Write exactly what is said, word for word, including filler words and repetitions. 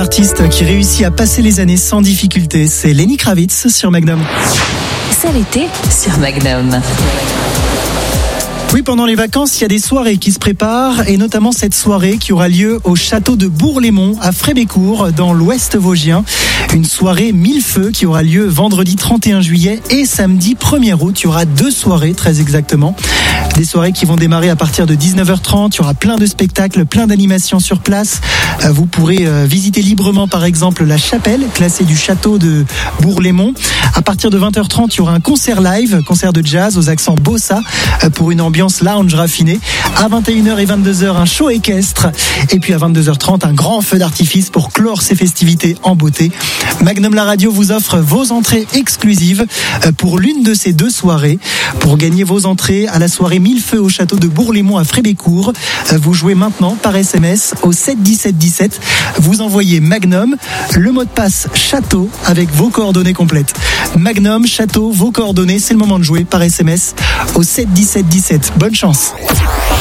artiste qui réussit à passer les années sans difficulté. C'est Lenny Kravitz sur Magnum. C'est l'été sur Magnum. Oui, pendant les vacances, il y a des soirées qui se préparent et notamment cette soirée qui aura lieu au château de Bourg-les-Monts à Frébécourt dans l'Ouest vosgien. Une soirée mille feux qui aura lieu vendredi trente et un juillet et samedi premier août. Il y aura deux soirées très exactement. Des soirées qui vont démarrer à partir de dix-neuf heures trente. Il y aura plein de spectacles, plein d'animations sur place. Vous pourrez visiter librement par exemple la chapelle classée du château de Bourg-les-Monts. À partir de vingt heures trente, il y aura un concert live, concert de jazz aux accents bossa pour une ambiance lounge raffinée. À vingt et une heures et vingt-deux heures, un show équestre. Et puis à vingt-deux heures trente, un grand feu d'artifice pour clore ces festivités en beauté. Magnum la radio vous offre vos entrées exclusives pour l'une de ces deux soirées. Pour gagner vos entrées à la soirée mille feux au château de Bourg-les-Monts à Frébécourt, vous jouez maintenant par S M S au sept dix-sept dix-sept. Vous envoyez Magnum, le mot de passe château avec vos coordonnées complètes. Magnum, château, vos coordonnées, c'est le moment de jouer par S M S au sept dix-sept dix-sept. Bonne chance.